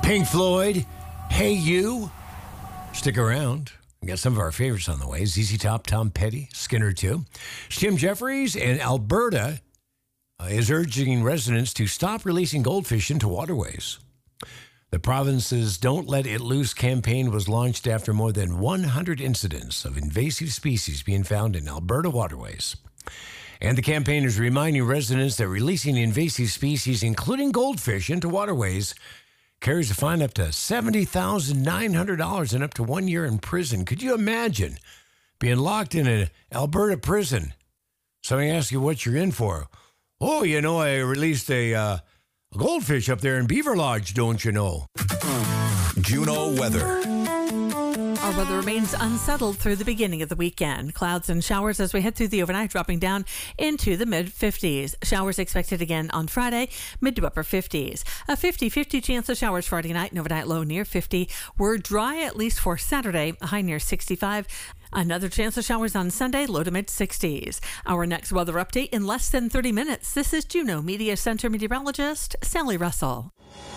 Pink Floyd, Hey You. Stick around. We got some of our favorites on the way. ZZ Top, Tom Petty, Skinner too. Tim Jeffries in Alberta is urging residents to stop releasing goldfish into waterways. The province's Don't Let It Loose campaign was launched after more than 100 incidents of invasive species being found in Alberta waterways. And the campaign is reminding residents that releasing invasive species, including goldfish, into waterways carries a fine up to $70,900 and up to 1 year in prison. Could you imagine being locked in an Alberta prison? Somebody asks you what you're in for. Oh, you know, I released a goldfish up there in Beaver Lodge, don't you know? Juno weather. Our weather remains unsettled through the beginning of the weekend. Clouds and showers as we head through the overnight, dropping down into the mid-50s. Showers expected again on Friday, mid to upper 50s. A 50-50 chance of showers Friday night, and overnight low near 50. We're dry at least for Saturday, a high near 65. Another chance of showers on Sunday, low to mid-60s. Our next weather update in less than 30 minutes. This is Juno Media Center meteorologist Sally Russell.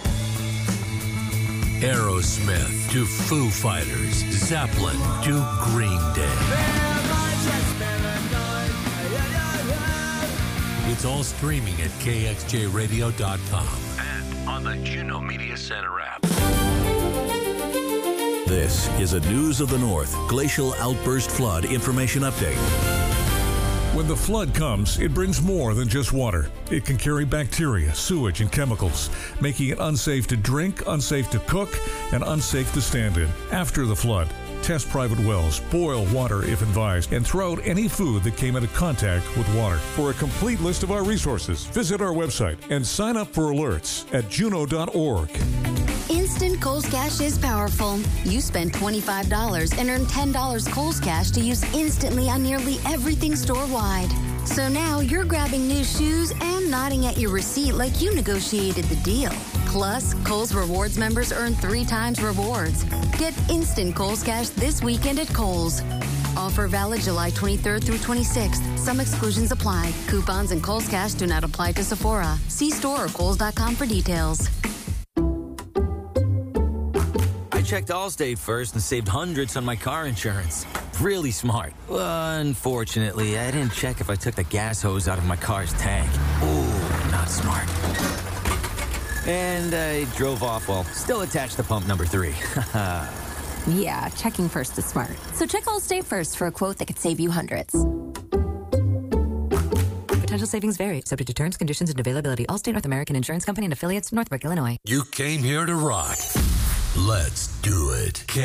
Aerosmith to Foo Fighters, Zeppelin to Green Day. It's all streaming at kxjradio.com and on the Juno Media Center app. This is a News of the North Glacial Outburst Flood Information Update. When the flood comes, it brings more than just water. It can carry bacteria, sewage, and chemicals, making it unsafe to drink, unsafe to cook, and unsafe to stand in. After the flood, test private wells, boil water if advised, and throw out any food that came into contact with water. For a complete list of our resources, visit our website and sign up for alerts at juno.org. Instant Kohl's Cash is powerful. You spend $25 and earn $10 Kohl's Cash to use instantly on nearly everything store-wide. So now you're grabbing new shoes and nodding at your receipt like you negotiated the deal. Plus, Kohl's Rewards members earn 3 times rewards. Get instant Kohl's Cash this weekend at Kohl's. Offer valid July 23rd through 26th. Some exclusions apply. Coupons and Kohl's Cash do not apply to Sephora. See store or Kohls.com for details. I checked Allstate first and saved hundreds on my car insurance. Really smart. Unfortunately, I didn't check if I took the gas hose out of my car's tank. Ooh, not smart. And I drove off while still attached to pump number 3. Yeah, checking first is smart. So check Allstate first for a quote that could save you hundreds. Potential savings vary, subject to terms, conditions, and availability. Allstate North American Insurance Company and affiliates, Northbrook, Illinois. You came here to rock. Let's do it.